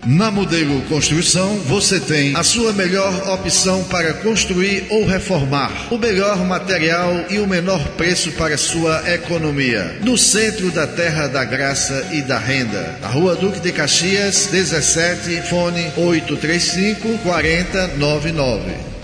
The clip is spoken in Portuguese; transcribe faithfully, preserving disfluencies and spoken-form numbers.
Na Modelo Construção, você tem a sua melhor opção para construir ou reformar, o melhor material e o menor preço para sua economia. No centro da Terra da Graça e da Renda, na Rua Duque de Caxias, dezessete, fone oito três cinco, quatro zero nove nove.